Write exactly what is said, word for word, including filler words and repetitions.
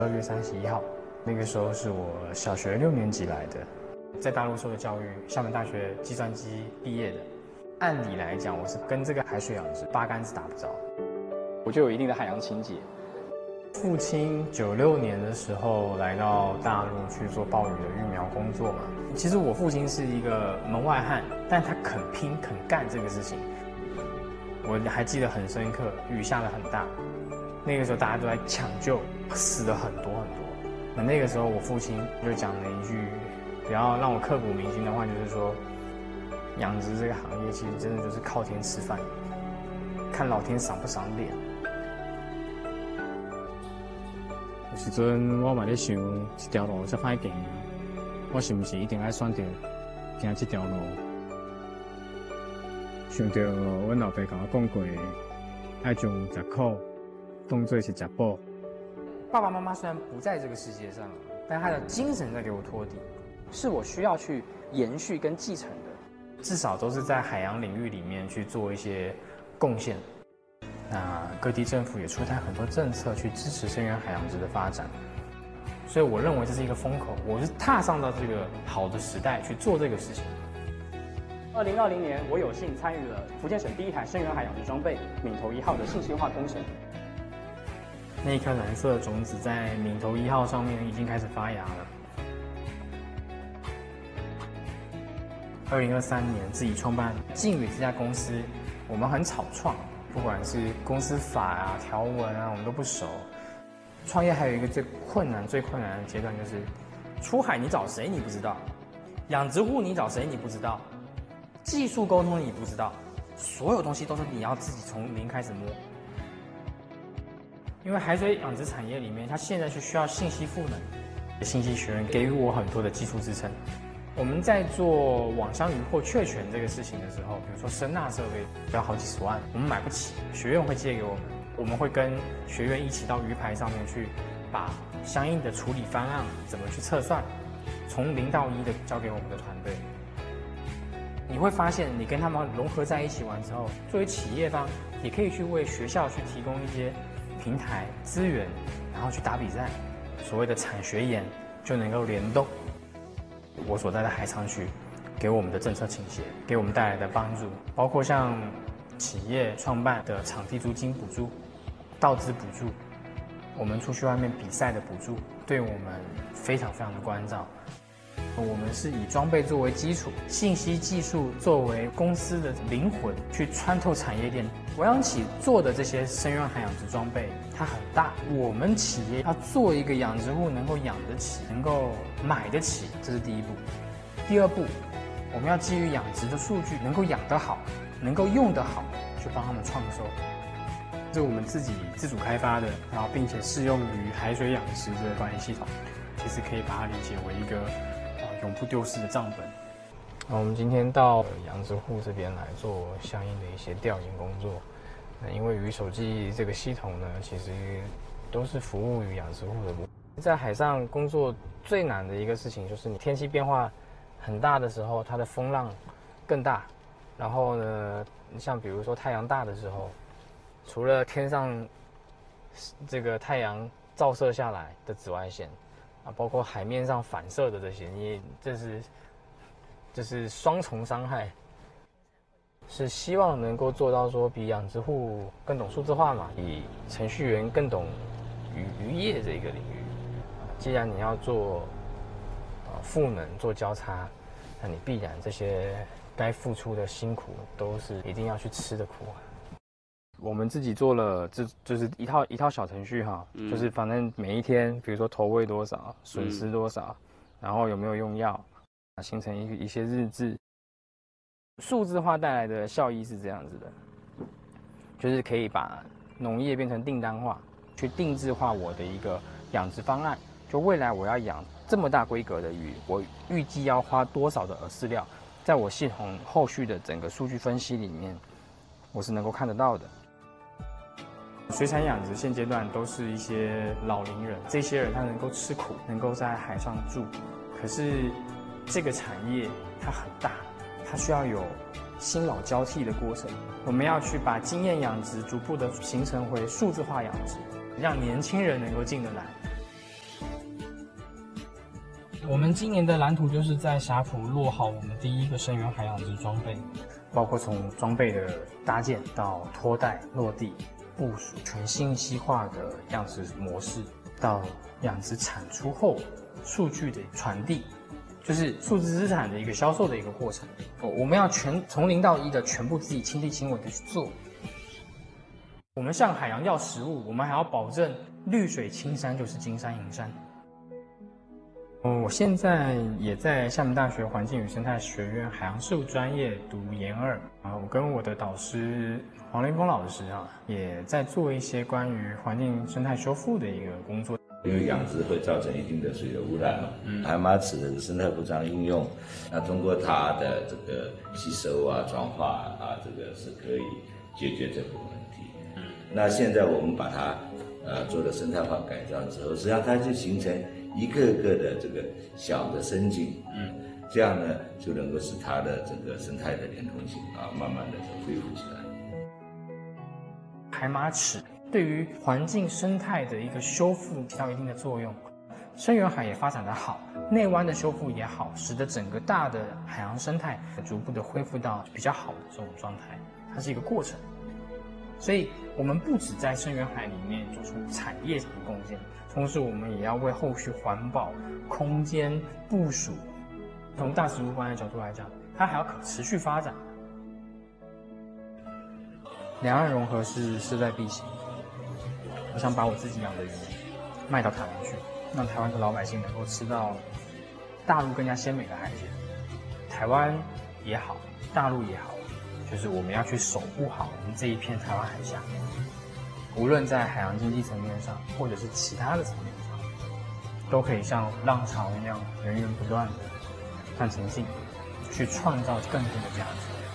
二月三十一号，那个时候是我小学六年级来的，在大陆受的教育，厦门大学计算机毕业的。按理来讲，我是跟这个海水养殖八竿子打不着， 我就有一定的海洋情结。 父亲九六年的时候来到大陆去做鲍鱼的育苗工作嘛。其实我父亲是一个门外汉，但他肯拼肯干这个事情。我还记得很深刻，雨下得很大，那个时候大家都在抢救，死了很多很多。那那个时候我父亲就讲了一句比较让我刻骨铭心的话，就是说，养殖这个行业其实真的就是靠天吃饭，看老天赏不赏脸。 有时阵我嘛咧想，这条路遮歹行，我是不是一定要选择行这条路？想到阮老爸甲我讲过，爱将食苦当作是食补。 爸爸妈妈虽然不在这个世界上，但他的精神在给我托底， 是我需要去延续跟继承的。 至少都是在海洋领域里面去做一些贡献。那各地政府也出台很多政策去支持深远海洋殖的发展，所以我认为这是一个风口，我是踏上到这个好的时代去做这个事情。 二零二零年，我有幸参与了福建省第一台深远海洋殖装备“闽头一号”的信息化工程。 那一颗蓝色的种子在闽头一号上面已经开始发芽了。二零二三年自己创办靖宇这家公司，我们很草创，不管是公司法啊、条文啊，我们都不熟。创业还有一个最困难、最困难的阶段，就是出海你找谁你不知道，养殖户你找谁你不知道，技术沟通你不知道，所有东西都是你要自己从零开始摸。因为海水养殖产业里面，它现在是需要信息赋能，信息学院给予我很多的技术支撑。我们在做网箱鱼获确权这个事情的时候，比如说声纳设备要好几十万，我们买不起，学院会借给我们，我们会跟学院一起到鱼排上面去，把相应的处理方案怎么去测算，从零到一的交给我们的团队。你会发现，你跟他们融合在一起完之后，作为企业方，也可以去为学校去提供一些平台资源，然后去打比赛，所谓的产学研就能够联动。我所在的海厂区给我们的政策倾斜，给我们带来的帮助，包括像企业创办的场地租金补助、道资补助，我们出去外面比赛的补助，对我们非常非常的关照。我们是以装备作为基础，信息技术作为公司的灵魂，去穿透产业链。我央企做的这些深远海洋殖装备，它很大，我们企业要做一个养殖户能够养得起，能够买得起，这是第一步。第二步，我们要基于养殖的数据，能够养得好，能够用得好，去帮他们创收。这是我们自己自主开发的，然后并且适用于海水养殖这个管理系统，其实可以把它理解为一个永不丢失的账本。那我们今天到养殖户这边来做相应的一些调研工作。那因为鱼手记这个系统呢，其实都是服务于养殖户的。在海上工作最难的一个事情就是，你天气变化很大的时候，它的风浪更大。然后呢，像比如说太阳大的时候，除了天上这个太阳照射下来的紫外线啊，包括海面上反射的这些，你这是这是双重伤害，是希望能够做到说比养殖户更懂数字化嘛，比程序员更懂渔渔业这个领域。既然你要做呃赋能做交叉，那你必然这些该付出的辛苦都是一定要去吃的苦啊。我们自己做了，这就是一套一套小程序哈，嗯、就是反正每一天，比如说投喂多少，损失多少，嗯、然后有没有用药，形成一一些日志。数字化带来的效益是这样子的，就是可以把农业变成订单化，去定制化我的一个养殖方案。就未来我要养这么大规格的鱼，我预计要花多少的饵饲料，在我系统后续的整个数据分析里面，我是能够看得到的。水产养殖现阶段都是一些老龄人，这些人他能够吃苦，能够在海上住，可是这个产业它很大，它需要有新老交替的过程。我们要去把经验养殖逐步的形成回数字化养殖，让年轻人能够进得来。 我们今年的蓝图就是在霞浦落好我们第一个深远海养殖装备， 包括从装备的搭建到拖带、落地、部署，全信息化的养殖模式，到养殖产出后数据的传递，就是数字资产的一个销售的一个过程。我们要全从零到一的全部自己亲力亲为的去做。我们向海洋要食物，我们还要保证绿水青山就是金山银山。我现在也在厦门大学环境与生态学院海洋事务专业读研二啊，我跟我的导师黄林峰老师啊，也在做一些关于环境生态修复的一个工作。 因为养殖会造成一定的水的污染嘛，嗯，海马齿的生态不当应用，那通过它的这个吸收啊、转化啊，这个是可以解决这个问题。嗯，那现在我们把它呃做了生态化改造之后，实际上它就形成一个个的这个小的生境，嗯，这样呢就能够使它的这个生态的连通性啊，慢慢的就恢复起来。 海马齿对于环境生态的一个修复起到一定的作用，深远海也发展得好，内湾的修复也好，使得整个大的海洋生态逐步的恢复到比较好的这种状态，它是一个过程。所以我们不只在深远海里面做出产业上的贡献，同时我们也要为后续环保、空间部署，从大食物观的角度来讲，它还要可持续发展。两岸融合是势在必行。我想把我自己养的鱼卖到台湾去，让台湾的老百姓能够吃到大陆更加鲜美的海鲜。台湾也好，大陆也好，就是我们要去守护好我们这一片台湾海峡，无论在海洋经济层面上，或者是其他的层面上，都可以像浪潮一样源源不断的向前进，去创造更多的价值。